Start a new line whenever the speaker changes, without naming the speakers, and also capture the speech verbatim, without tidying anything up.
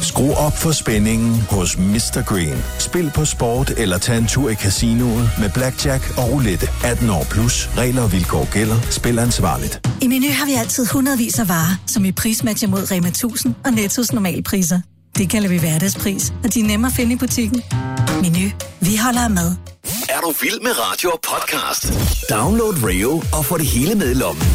Skru op for spændingen hos mister Green. Spil på sport eller tag en tur i casinoet med blackjack og roulette. atten år plus. Regler og vilkår gælder. Spil ansvarligt.
I Meny har vi altid hundredvis af varer, som vi prismatcher mod Rema tusind og Nettos normalpriser. Det kalder vi hverdagspris, og de er nemme at finde i butikken. Meny. Vi holder af mad.
Er du vild med radio og podcast? Download Rio og få det hele med i lommen.